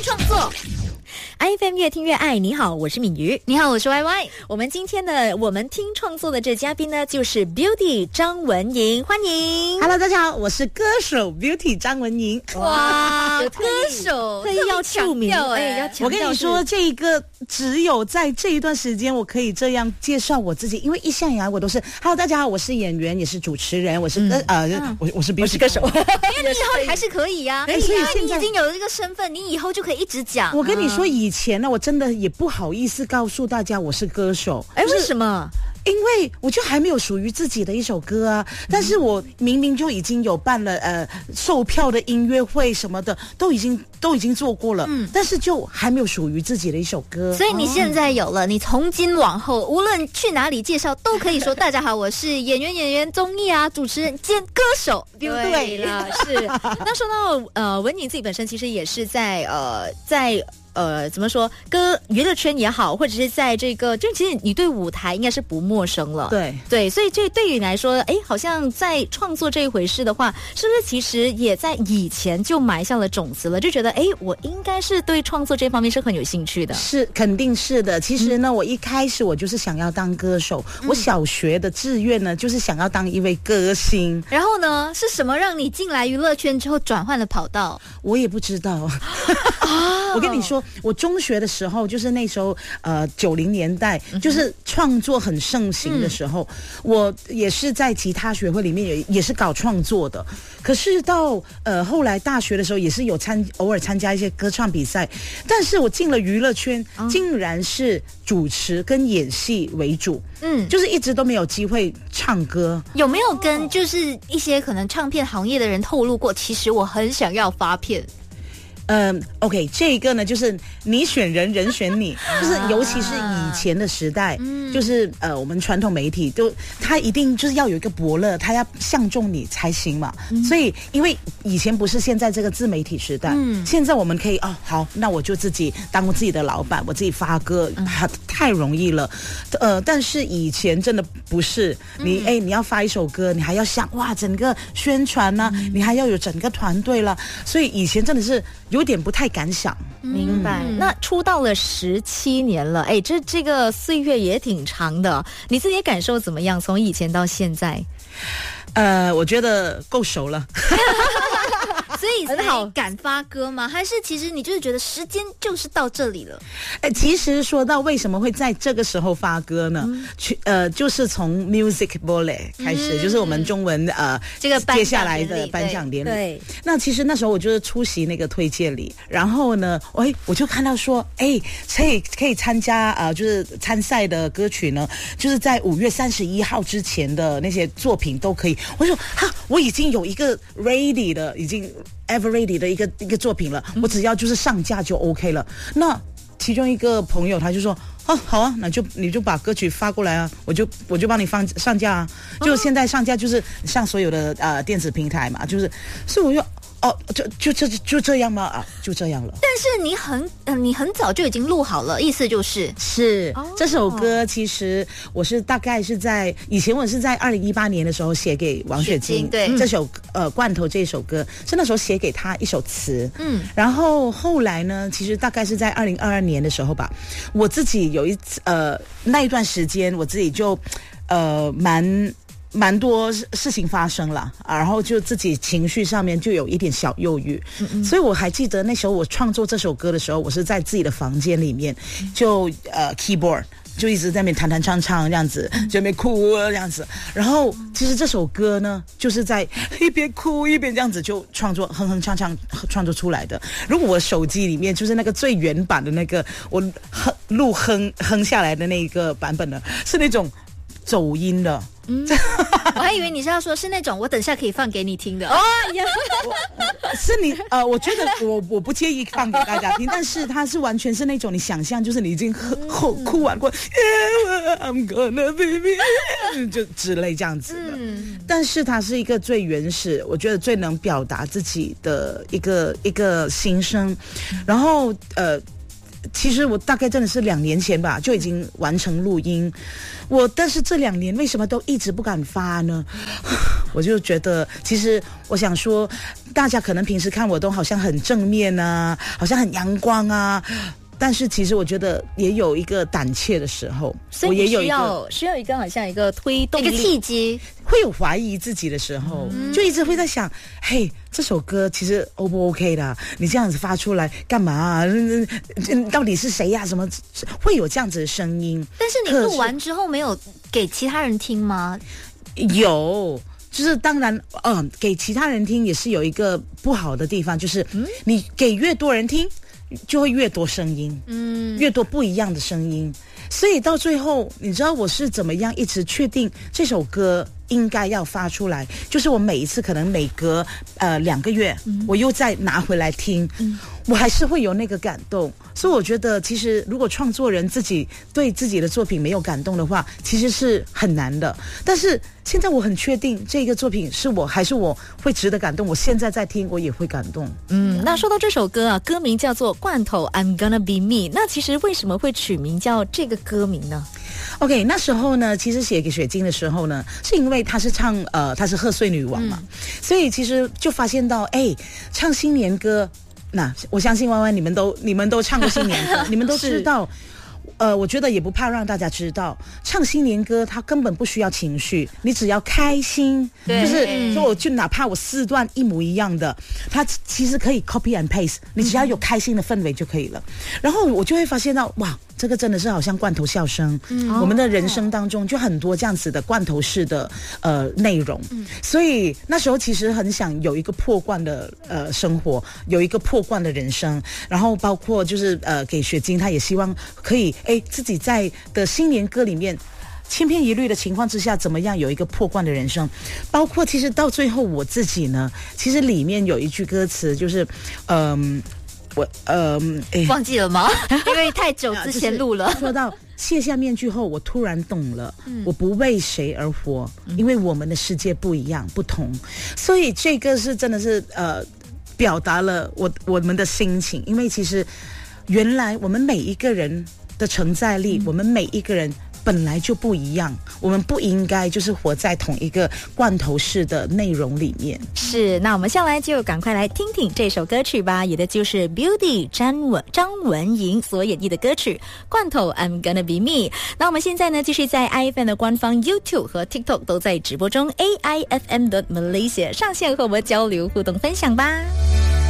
创作。IFM 越听越爱，你好，我是敏瑜， 你好，我是 YY。 我们今天的我们听创作的这嘉宾呢，就是 Beauty 张文莹，欢迎。 Hello， 大家好，我是歌手 Beauty 张文莹。 哇，歌手特意要注明要我跟你说，这个只有在这一段时间，我可以这样介绍我自己，因为一向以来我都是 Hello， 大家好，我是演员，也是主持人，我是我是 Beauty 歌手， 因为你以后还是可以呀， 所以现在你已经有这个身份，你以后就可以一直讲。 我跟你说，以前呢，我真的也不好意思告诉大家我是歌手。 为什么？ 因为我就还没有属于自己的一首歌啊，但是我明明就已经有办了售票的音乐会什么的，都已经做过了，但是就还没有属于自己的一首歌。 所以你现在有了，你从今往后无论去哪里介绍都可以说大家好，我是演员综艺啊主持人兼歌手。 对了，是。那说到文妮自己本身其实也是在怎么说，娱乐圈也好，或者是在这个，就其实你对舞台应该是不陌生了。 对， 所以这对于你来说，好像在创作这一回事的话，是不是其实也在以前就埋下了种子了？就觉得我应该是对创作这方面是很有兴趣的。 是，肯定是的。其实呢，我一开始我就是想要当歌手，我小学的志愿呢就是想要当一位歌星。 然后呢，是什么让你进来娱乐圈之后转换了跑道？ 我也不知道。我跟你说，我中学的时候，就是那时候90年代，就是创作很盛行的时候，我也是在吉他学会里面也是搞创作的。可是到后来大学的时候，也是有偶尔参加一些歌唱比赛，但是我进了娱乐圈，竟然是主持跟演戏为主，就是一直都没有机会唱歌。 有没有跟就是一些可能唱片行业的人透露过，其实我很想要发片 ？OK， 这个呢，就是你选人，人选你，就是尤其是以前的时代，就是我们传统媒体他一定就是要有一个伯乐，他要相中你才行嘛。所以，因为以前不是现在这个自媒体时代，现在我们可以好，那我就自己当我自己的老板，我自己发歌，太容易了。但是以前真的不是，你要发一首歌，你还要想整个宣传呢，你还要有整个团队了，所以以前真的是有点不太敢想。 明白。那出道了17年了，这个岁月也挺长的，你自己感受怎么样？从以前到现在？ 我觉得够熟了。 所以很好，敢发歌吗？还是其实你就是觉得时间就是到这里了？ 其实说到为什么会在这个时候发歌呢？就是从 Music Bolle 开始，就是我们中文这个接下来的颁奖典礼。 对， 那其实那时候我就是出席那个推荐礼，然后呢，我就看到说，可以参加就是参赛的歌曲呢，就是在5月31号之前的那些作品都可以。我说我已经有一个 ready 的，已经 ever ready 的一个作品了，我只要就是上架就 OK 了。那其中一个朋友他就说好啊，你就把歌曲发过来啊，我就帮你上架啊。就现在上架就是上所有的电子平台嘛，就是所以我就这样吗？就这样了。 但是你很早就已经录好了，意思就是这首歌其实我是大概是在以前我是在2018年的时候写给王雪晶， 对， 这首罐头这首歌是那时候写给他一首词，然后后来呢，其实大概是在2022年的时候吧，我自己有那一段时间我自己就蛮多事情发生了然后就自己情绪上面就有一点小忧郁，所以我还记得那时候我创作这首歌的时候，我是在自己的房间里面就keyboard 就一直在那边弹弹唱唱这样子，就在那边哭这样子。然后其实这首歌呢，就是在一边哭一边这样子就创作哼哼唱唱创作出来的。如果我手机里面就是那个最原版的那个我录哼下来的那个版本呢，是那种走音的。 我还以为你是要说是那种我等下可以放给你听的是你我觉得我不介意放给大家听，但是它是完全是那种你想象就是你已经哭完过I'm gonna be me 就之类这样子的，但是它是一个最原始，我觉得最能表达自己的一个心声，然后其实我大概真的是2年前吧就已经完成录音，但是这2年为什么都一直不敢发呢？ 我就觉得，其实我想说，大家可能平时看我都好像很正面啊，好像很阳光啊。但是其实我觉得也有一个胆怯的时候， 所以我也有需要一个好像一个推动力， 一个契机， 会有怀疑自己的时候，就一直会在想，嘿，这首歌其实 O 不 OK 的？你这样子发出来干嘛啊？到底是谁呀？什么会有这样子的声音？ 但是你录完之后没有给其他人听吗？ 有。就是当然，给其他人听也是有一个不好的地方，就是你给越多人听，就会越多声音，越多不一样的声音。所以到最后，你知道我是怎么样一直确定这首歌应该要发出来？就是我每一次可能每隔2个月，我又再拿回来听，我还是会有那个感动。所以我觉得，其实如果创作人自己对自己的作品没有感动的话，其实是很难的。但是现在我很确定，这个作品是我还是我会值得感动。我现在在听，我也会感动。 那说到这首歌啊，歌名叫做《罐头 I'm Gonna Be Me》。那其实为什么会取名叫这个歌名呢？ OK， 那时候呢，其实写给雪晶的时候呢，是因为她是唱她是贺岁女王嘛，所以其实就发现到，唱新年歌，那我相信弯弯你们都唱过新年歌，你们都知道。我觉得也不怕让大家知道，唱新年歌它根本不需要情绪，你只要开心，就是说就哪怕我4段一模一样的，它其实可以 copy and paste， 你只要有开心的氛围就可以了。然后我就会发现到，哇，这个真的是好像罐头笑声，我们的人生当中就很多这样子的罐头式的内容，所以那时候其实很想有一个破罐的生活，有一个破罐的人生，然后包括就是给雪晶，她也希望可以自己在的新年歌里面千篇一律的情况之下，怎么样有一个破罐的人生？包括其实到最后我自己呢，其实里面有一句歌词就是忘记了吗？因为太久之前录了。 说到卸下面具后，我突然懂了，我不为谁而活，因为我们的世界不一样不同。所以这个是真的是表达了我们的心情，因为其实原来我们每一个人的承载力，我们每一个人本来就不一样，我们不应该就是活在同一个罐头式的内容里面。 是，那我们下来就赶快来听听这首歌曲吧，也的就是 Beauty 张文莹所演绎的歌曲《罐头 I'm Gonna Be Me》。那我们现在呢，继续在 IFM 的官方 YouTube 和 TikTok 都在直播中，AIFM.Malaysia 上线和我们交流互动分享吧。